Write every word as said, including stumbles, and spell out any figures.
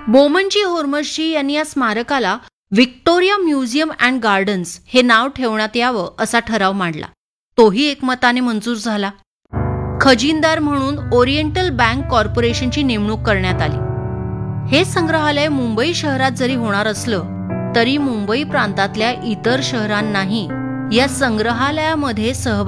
बोमनजी होर्मसजी यांनी या स्मारकाला व्हिक्टोरिया म्युझियम अँड गार्डन्स हे नाव ठेवण्यात यावं असा ठराव मांडला. तोही एकमताने मंजूर झाला. खजिनदार म्हणून ओरिएंटल बँक कॉर्पोरेशनची नेमणूक करण्यात आली. हे संग्रहालय मुंबई शहरात जरी होणार असलं तरी मुंबई प्रांतातल्या इतर शहरांनाही या संग्रहालयामध्ये सहभाग